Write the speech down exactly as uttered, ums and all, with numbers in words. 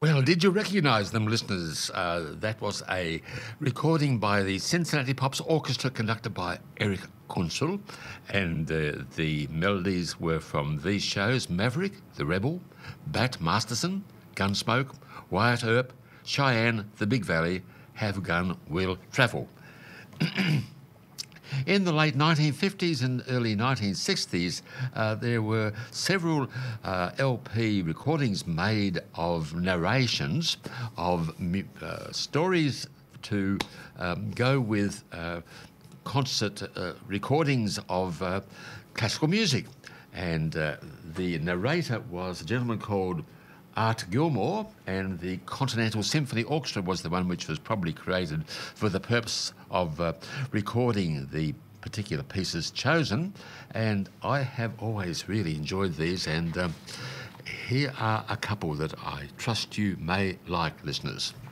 Well, did you recognise them, listeners? Uh, that was a recording by the Cincinnati Pops Orchestra conducted by Eric Kunzel, and uh, the melodies were from these shows: Maverick, The Rebel, Bat Masterson, Gunsmoke, Wyatt Earp, Cheyenne, The Big Valley, Have Gun, Will Travel. In the late nineteen fifties and early nineteen sixties, uh, there were several uh, L P recordings made of narrations of uh, stories to um, go with uh, concert uh, recordings of uh, classical music. And uh, the narrator was a gentleman called Art Gilmore, and the Continental Symphony Orchestra was the one which was probably created for the purpose of uh, recording the particular pieces chosen. And I have always really enjoyed these, and um, here are a couple that I trust you may like, listeners.